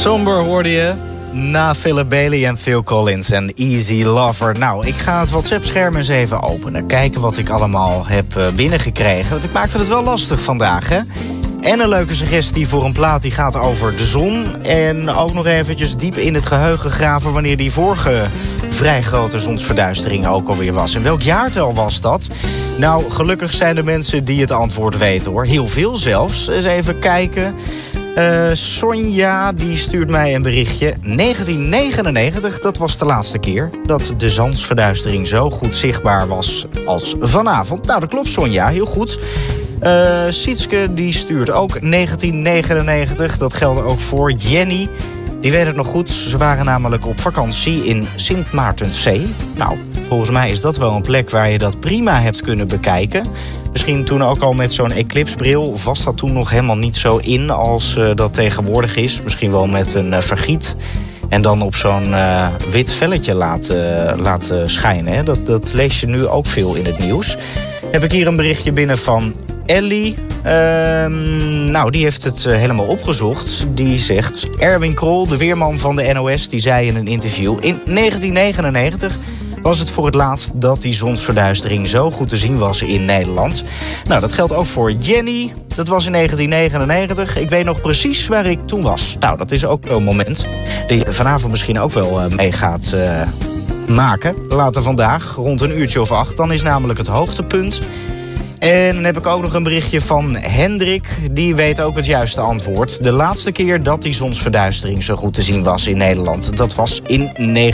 Somber hoorde je na Philip Bailey en Phil Collins en Easy Lover. Nou, ik ga het WhatsApp-scherm eens even openen. Kijken wat ik allemaal heb binnengekregen. Want ik maakte het wel lastig vandaag, hè? En een leuke suggestie voor een plaat die gaat over de zon. En ook nog eventjes diep in het geheugen graven wanneer die vorige vrij grote zonsverduistering ook alweer was. En welk jaartal was dat? Nou, gelukkig zijn er mensen die het antwoord weten, hoor. Heel veel zelfs. Eens even kijken. Sonja, die stuurt mij een berichtje. 1999, dat was de laatste keer dat de zonsverduistering zo goed zichtbaar was als vanavond. Nou, dat klopt, Sonja. Heel goed. Sietske, die stuurt ook 1999. Dat geldt ook voor Jenny. Die weet het nog goed. Ze waren namelijk op vakantie in Sint Maartenszee. Nou, volgens mij is dat wel een plek waar je dat prima hebt kunnen bekijken. Misschien toen ook al met zo'n eclipsbril. Of was dat toen nog helemaal niet zo in als dat tegenwoordig is. Misschien wel met een vergiet. En dan op zo'n wit velletje laten schijnen. Hè? Dat lees je nu ook veel in het nieuws. Heb ik hier een berichtje binnen van Ellie. Nou, die heeft het helemaal opgezocht. Die zegt, Erwin Krol, de weerman van de NOS, die zei in een interview: in 1999 was het voor het laatst dat die zonsverduistering zo goed te zien was in Nederland. Nou, dat geldt ook voor Jenny. Dat was in 1999. Ik weet nog precies waar ik toen was. Nou, dat is ook een moment die je vanavond misschien ook wel mee gaat maken. Later vandaag, rond een uurtje of 8. Dan is namelijk het hoogtepunt. En dan heb ik ook nog een berichtje van Hendrik. Die weet ook het juiste antwoord. De laatste keer dat die zonsverduistering zo goed te zien was in Nederland, dat was in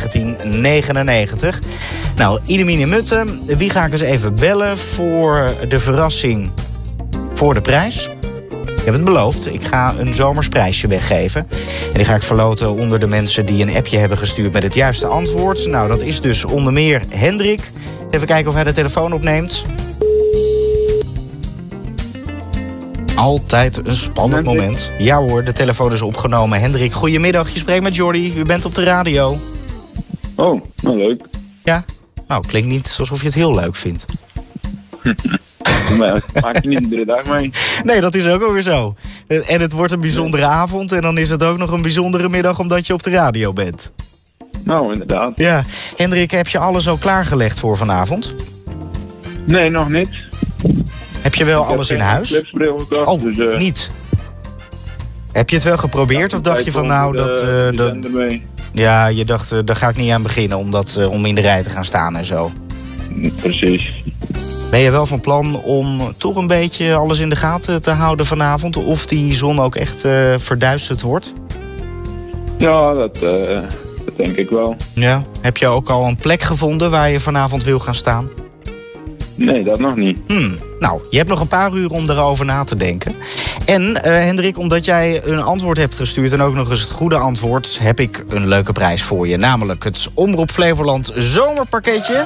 1999. Nou, Idemine Mutten, wie ga ik eens even bellen voor de verrassing voor de prijs? Ik heb het beloofd. Ik ga een zomersprijsje weggeven. En die ga ik verloten onder de mensen die een appje hebben gestuurd met het juiste antwoord. Nou, dat is dus onder meer Hendrik. Even kijken of hij de telefoon opneemt. Altijd een spannend moment. Ja hoor, de telefoon is opgenomen. Hendrik, goedemiddag. Je spreekt met Jordi. U bent op de radio. Oh, nou leuk. Ja? Nou, klinkt niet alsof je het heel leuk vindt. Maak je niet iedere dag mee. Nee, dat is ook alweer zo. En het wordt een bijzondere avond. En dan is het ook nog een bijzondere middag omdat je op de radio bent. Nou, inderdaad. Ja. Hendrik, heb je alles al klaargelegd voor vanavond? Nee, nog niet. Heb je wel alles in huis? Clipsbril gekocht, Oh, dus, niet. Heb je het wel geprobeerd of dacht je van nou dat... Ja, je dacht, daar ga ik niet aan beginnen om in de rij te gaan staan en zo. Precies. Ben je wel van plan om toch een beetje alles in de gaten te houden vanavond? Of die zon ook echt verduisterd wordt? Ja, dat denk ik wel. Ja. Heb je ook al een plek gevonden waar je vanavond wil gaan staan? Nee, dat nog niet. Nou, je hebt nog een paar uur om erover na te denken. En Hendrik, omdat jij een antwoord hebt gestuurd en ook nog eens het goede antwoord, heb ik een leuke prijs voor je. Namelijk het Omroep Flevoland zomerpakketje.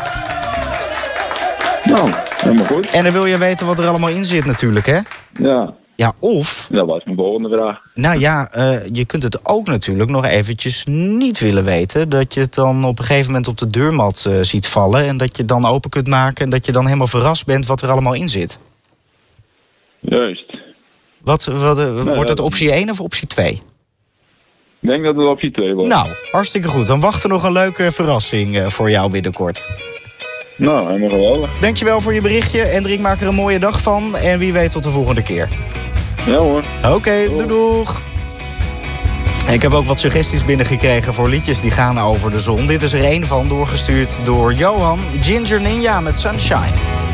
Nou, helemaal goed. En dan wil je weten wat er allemaal in zit natuurlijk, hè? Ja. Ja, of... Dat was mijn volgende vraag. Nou ja, je kunt het ook natuurlijk nog eventjes niet willen weten. Dat je het dan op een gegeven moment op de deurmat ziet vallen. En dat je dan open kunt maken. En dat je dan helemaal verrast bent wat er allemaal in zit. Juist. Wordt het optie 1 of optie 2? Ik denk dat het optie 2 wordt. Nou, hartstikke goed. Dan wacht er nog een leuke verrassing voor jou binnenkort. Nou, helemaal geweldig. Dankjewel voor je berichtje. Hendrik, maak er een mooie dag van. En wie weet tot de volgende keer. Ja hoor. Oké, doeg. Ik heb ook wat suggesties binnengekregen voor liedjes die gaan over de zon. Dit is er één van, doorgestuurd door Johan. Ginger Ninja met Sunshine.